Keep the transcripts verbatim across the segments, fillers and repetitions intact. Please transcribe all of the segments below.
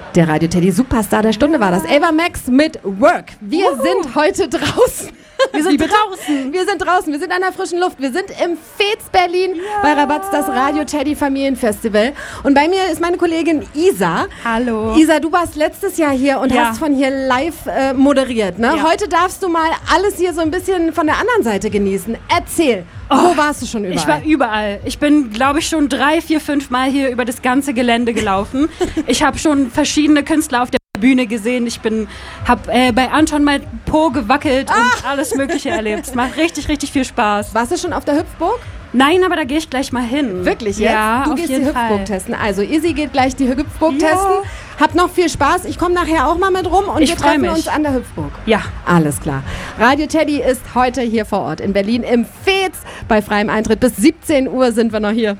Der Radio Teddy Superstar der Stunde war das. Ava Max mit Work. Wir Wuhu. sind heute draußen. Wir sind draußen. Wir sind draußen. Wir sind an der frischen Luft. Wir sind im Fez Berlin ja. bei Rabatz, das Radio Teddy Familienfestival. Und bei mir ist meine Kollegin Isa. Hallo. Isa, du warst letztes Jahr hier und ja. hast von hier live äh, moderiert. Ne? Ja. Heute darfst du mal alles hier so ein bisschen von der anderen Seite genießen. Erzähl. Oh, Wo warst du schon überall? Ich war überall. Ich bin, glaube ich, schon drei, vier, fünf Mal hier über das ganze Gelände gelaufen. Ich habe schon verschiedene Künstler auf der Bühne gesehen. Ich bin, habe äh, bei Anton mal Po gewackelt ah. und alles Mögliche erlebt. Es macht richtig, richtig viel Spaß. Warst du schon auf der Hüpfburg? Nein, aber da gehe ich gleich mal hin. Wirklich jetzt? Ja, du auf gehst jeden die Hüpfburg Fall. testen. Also Izzy geht gleich die Hüpfburg ja. testen. Habt noch viel Spaß. Ich komme nachher auch mal mit rum und ich wir treffen mich. uns an der Hüpfburg. Ja. Alles klar. Radio Teddy ist heute hier vor Ort in Berlin im Fez. Bei freiem Eintritt bis siebzehn Uhr sind wir noch hier.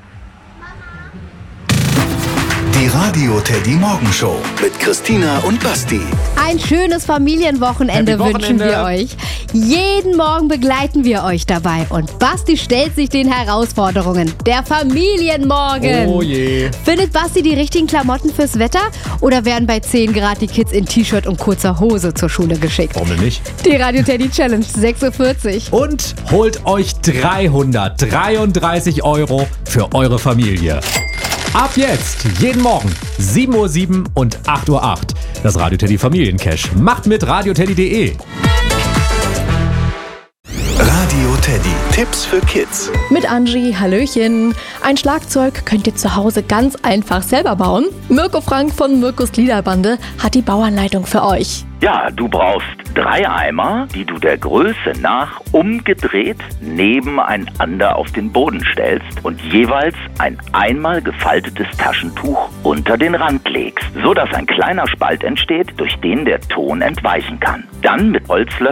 Die Radio Teddy Morgenshow mit Christina und Basti. Ein schönes Familienwochenende wünschen wir euch. Jeden Morgen begleiten wir euch dabei. Und Basti stellt sich den Herausforderungen. Der Familienmorgen. Oh je. Findet Basti die richtigen Klamotten fürs Wetter? Oder werden bei zehn Grad die Kids in T-Shirt und kurzer Hose zur Schule geschickt? Warum denn nicht? Die Radio Teddy Challenge sechs Uhr vierzig. Und holt euch dreihundertdreiunddreißig Euro für eure Familie. Ab jetzt, jeden Morgen, sieben Uhr sieben und acht Uhr acht. Das Radio Teddy Familiencash. Macht mit radioteddy punkt de. Radio Teddy. Tipps für Kids. Mit Angie, Hallöchen. Ein Schlagzeug könnt ihr zu Hause ganz einfach selber bauen. Mirko Frank von Mirkos Liederbande hat die Bauanleitung für euch. Ja, du brauchst drei Eimer, die du der Größe nach umgedreht nebeneinander auf den Boden stellst und jeweils ein einmal gefaltetes Taschentuch unter den Rand legst, so dass ein kleiner Spalt entsteht, durch den der Ton entweichen kann. Dann mit Holzlöffeln